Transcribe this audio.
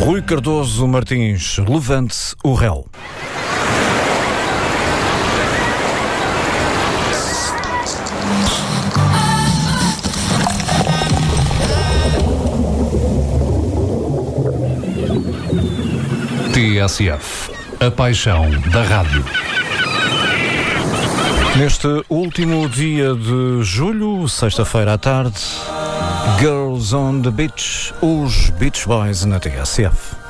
Rui Cardoso Martins, levante o réu. TSF, a paixão da rádio. Neste último dia de julho, sexta-feira à tarde, Girls on the Beach, os Beach Boys na TSF.